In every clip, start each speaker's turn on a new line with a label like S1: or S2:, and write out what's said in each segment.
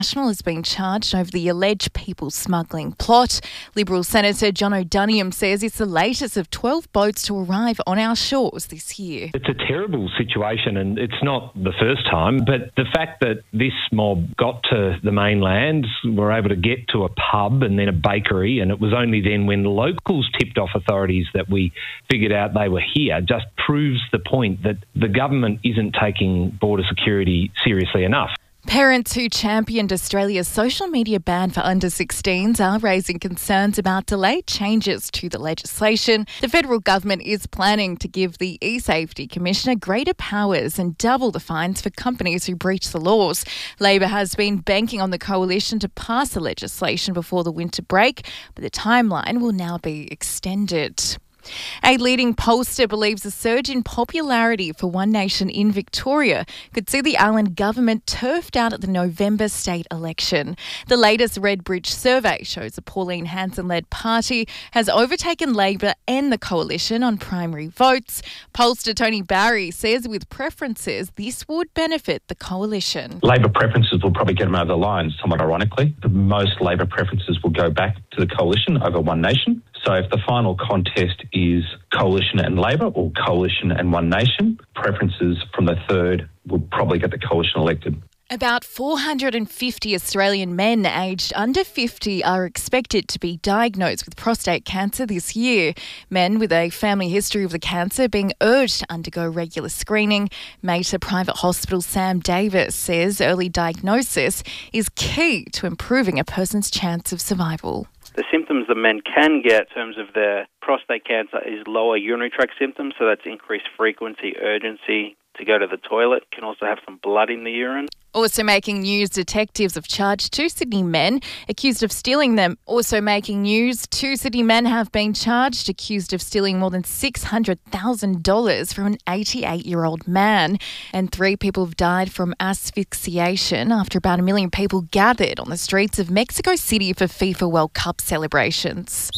S1: National has been charged over the alleged people smuggling plot. Liberal Senator John O'Duniam says it's the latest of 12 boats to arrive on our shores this year.
S2: It's a terrible situation, and it's not the first time, but the fact that this mob got to the mainland, were able to get to a pub and then a bakery, and it was only then when locals tipped off authorities that we figured out they were here, just proves the point that the government isn't taking border security seriously enough.
S1: Parents who championed Australia's social media ban for under-16s are raising concerns about delayed changes to the legislation. The federal government is planning to give the eSafety Commissioner greater powers and double the fines for companies who breach the laws. Labor has been banking on the coalition to pass the legislation before the winter break, but the timeline will now be extended. A leading pollster believes a surge in popularity for One Nation in Victoria could see the Allan government turfed out at the November state election. The latest Redbridge survey shows the Pauline Hanson-led party has overtaken Labor and the coalition on primary votes. Pollster Tony Barry says with preferences, this would benefit the coalition.
S3: Labor preferences will probably get them over the line, somewhat ironically. The most Labor preferences will go back to the coalition over One Nation. So if the final contest is coalition and Labor or coalition and One Nation, preferences from the third will probably get the coalition elected.
S1: About 450 Australian men aged under 50 are expected to be diagnosed with prostate cancer this year. Men with a family history of the cancer being urged to undergo regular screening. Mater Private Hospital Sam Davis says early diagnosis is key to improving a person's chance of survival.
S4: The symptoms that men can get in terms of their prostate cancer is lower urinary tract symptoms, so that's increased frequency, urgency to go to the toilet, can also have some blood in the urine.
S1: Also making news, detectives have charged two Sydney men accused of stealing them. Also making news, two Sydney men have been charged accused of stealing more than $600,000 from an 88-year-old man. And 3 people have died from asphyxiation after about 1 million people gathered on the streets of Mexico City for FIFA World Cup celebrations.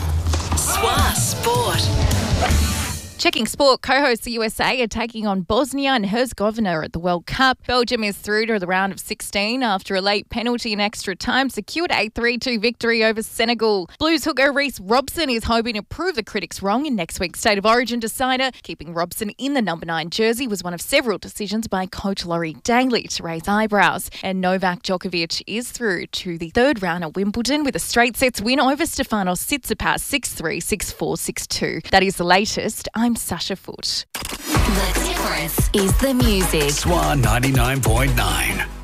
S5: Swa Sport.
S1: Checking sport, co-hosts the USA are taking on Bosnia and Herzegovina at the World Cup. Belgium is through to the round of 16 after a late penalty in extra time secured a 3-2 victory over Senegal. Blues hooker Reece Robson is hoping to prove the critics wrong in next week's State of Origin decider. Keeping Robson in the number 9 jersey was one of several decisions by coach Laurie Daly to raise eyebrows. And Novak Djokovic is through to the third round at Wimbledon with a straight sets win over Stefanos Tsitsipas 6-3, 6-4, 6-2. That is the latest. I'm Sasha Foote.
S5: The difference is the music.
S6: Swan 99.9.